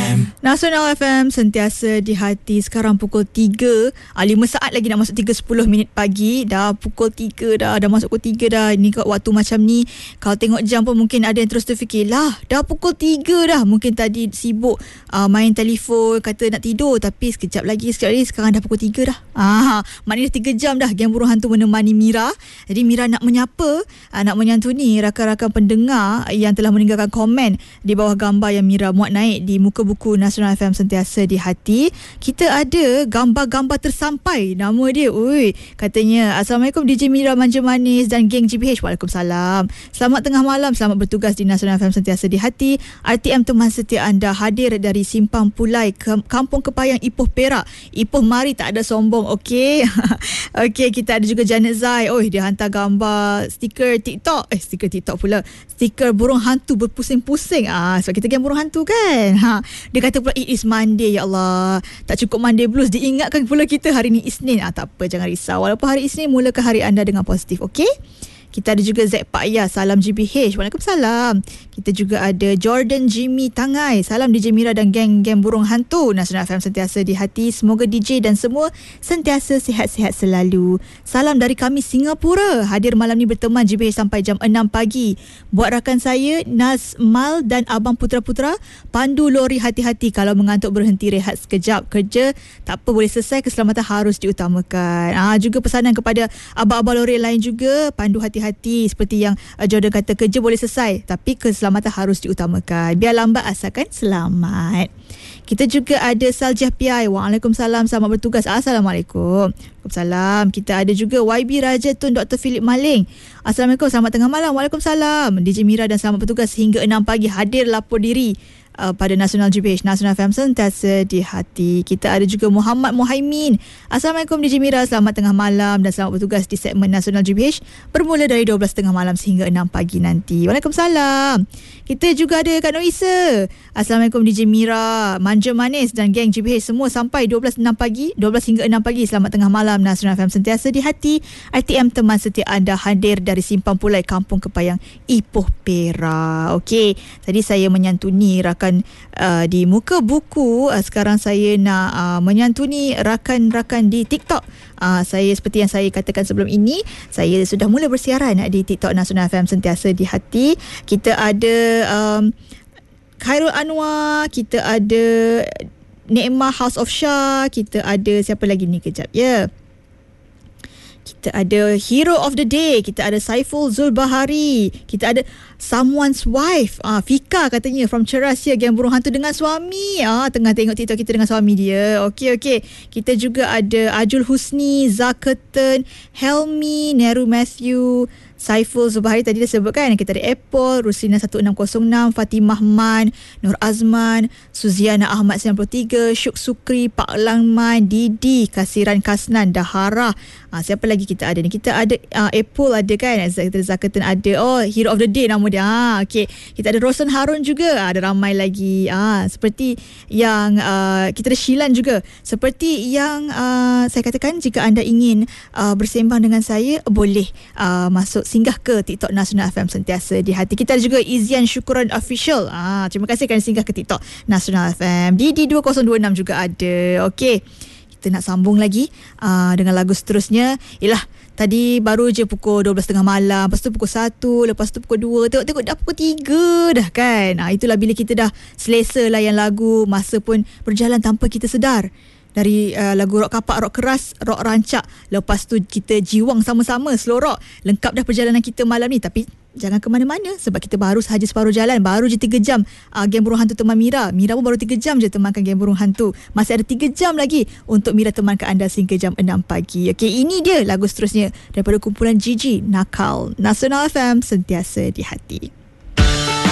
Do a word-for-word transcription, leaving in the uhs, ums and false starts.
M. Nasional F M, sentiasa di hati. Sekarang pukul tiga, lima saat lagi nak masuk tiga sepuluh minit pagi. Dah pukul tiga dah, dah masuk pukul tiga dah. Ni waktu macam ni, kalau tengok jam pun mungkin ada yang terus terfikir, lah dah pukul tiga dah. Mungkin tadi sibuk uh, main telefon, kata nak tidur, tapi sekejap lagi, sekejap lagi, sekarang dah pukul tiga dah. Ah, maknanya tiga jam dah Geng Burung Hantu menemani Mira. Jadi Mira nak menyapa, uh, nak menyantuni rakan-rakan pendengar yang telah meninggalkan komen di bawah gambar yang Mira muat naik di muka buku Nasional F M Sentiasa di Hati. Kita ada gambar-gambar tersampai. Nama dia, ui, katanya, Assalamualaikum D J Mira Manja Manis dan geng G B H. Waalaikumsalam. Selamat tengah malam, selamat bertugas di Nasional F M Sentiasa di Hati. R T M teman setia anda hadir dari Simpang Pulai, Kampung Kepayang, Ipoh, Perak. Ipoh mari, tak ada sombong, okey. Okey, kita ada juga Janet Zai. Oh, dia hantar gambar stiker TikTok. Eh, stiker TikTok pula. Stiker burung hantu berpusing-pusing. Ah, sebab kita geng burung hantu kan. Ha, dia kata pula it is Monday, ya Allah. Tak cukup Monday blues, diingatkan pula kita hari ni Isnin. Ah, tak apa, jangan risau. Walaupun hari Isnin, mulakan hari anda dengan positif, okey? Kita ada juga Zack Pak Ayah, salam G B H. Waalaikumsalam. Kita juga ada Jordan Jimmy Tangai, salam D J Mira dan geng-geng burung hantu. Nasional F M sentiasa di hati. Semoga D J dan semua sentiasa sihat-sihat selalu. Salam dari kami Singapura, hadir malam ni berteman G B H sampai jam enam pagi. Buat rakan saya Nazmal dan Abang Putra-Putra, pandu lori hati-hati, kalau mengantuk berhenti rehat sekejap. Kerja tak apa, boleh selesai, keselamatan harus diutamakan. Ah, juga pesanan kepada abang-abang lori lain juga, pandu hati-hati seperti yang uh, Jordan kata, kerja boleh selesai tapi keselamatan harus diutamakan. Biar lambat asalkan selamat. Kita juga ada Saljah P I. Waalaikumsalam, selamat bertugas. Assalamualaikum. Waalaikumsalam. Kita ada juga Y B Raja Tun Doktor Philip Maling. Assalamualaikum, selamat tengah malam. Waalaikumsalam. D J Mira dan selamat bertugas hingga enam pagi, hadir lapor diri Uh, pada Nasional G B H, Nasional F M sentiasa di hati. Kita ada juga Muhammad Muhaimin. Assalamualaikum D J Mira, selamat tengah malam dan selamat bertugas di segmen Nasional G B H bermula dari dua belas tengah malam sehingga enam pagi nanti. Waalaikumsalam. Kita juga ada Kak Noisa. Assalamualaikum D J Mira, Manja Manis dan geng G B H semua sampai dua belas enam pagi, dua belas hingga enam pagi. Selamat tengah malam. Nasional F M sentiasa di hati. R T M teman setia anda hadir dari Simpang Pulai, Kampung Kepayang, Ipoh, Perak. Okey, tadi saya menyantuni rakan Uh, di muka buku. Uh, sekarang saya nak uh, menyantuni rakan-rakan di TikTok. Uh, saya seperti yang saya katakan sebelum ini, saya sudah mula bersiaran uh, di TikTok Nasional F M sentiasa di hati. Kita ada um, Khairul Anwar, kita ada Nikmah House of Shah, kita ada siapa lagi ni, kejap ya. Kita ada Hero of the Day, kita ada Saiful Zulbahari, kita ada Someone's Wife, ah, Fika katanya from Cerasia, geng burung hantu dengan suami. Ah, tengah tengok TikTok kita dengan suami dia. Okey okey. Kita juga ada Ajul Husni, Zakatan, Helmi, Neru Matthew, Saiful Zubahari tadi dah sebut kan. Kita ada Apple, Ruslina satu enam kosong enam, Fatimah Man, Nur Azman, Suziana Ahmad sembilan puluh tiga, Syuk Sukri, Pak Langman, Didi, Kasiran Kasnan, Dahara. Ah, siapa lagi kita ada ni? Kita ada uh, Apple ada kan, Zakatan ada. Oh, Hero of the Day nama dia. Ah, okey. Kita ada Rosan Harun juga. Ah, ada ramai lagi. Ah, seperti yang uh, kita ada Shilan juga. Seperti yang uh, saya katakan, jika anda ingin uh, bersembang dengan saya, boleh uh, masuk singgah ke TikTok Nasional F M sentiasa di hati. Kita ada juga Izian Syukuran Official. Ah, terima kasih kerana singgah ke TikTok Nasional F M. D D dua kosong dua enam juga ada. Okey. Kita nak sambung lagi uh, dengan lagu seterusnya. Yelah, tadi baru je pukul dua belas tengah malam, lepas tu pukul satu, lepas tu pukul dua, tengok-tengok dah pukul tiga dah kan. Ah, itulah bila kita dah selesa layan lagu, masa pun berjalan tanpa kita sedar. Dari uh, lagu rock kapak, rock keras, rock rancak, lepas tu kita jiwang sama-sama, slow rock. Lengkap dah perjalanan kita malam ni. Tapi jangan ke mana-mana sebab kita baru sahaja separuh jalan. Baru je tiga jam uh, geng burung hantu teman Mira. Mira pun baru tiga jam je temankan geng burung hantu. Masih ada tiga jam lagi untuk Mira temankan anda sehingga jam enam pagi. Okey, ini dia lagu seterusnya daripada kumpulan Gigi, Nakal. Nasional F M sentiasa di hati.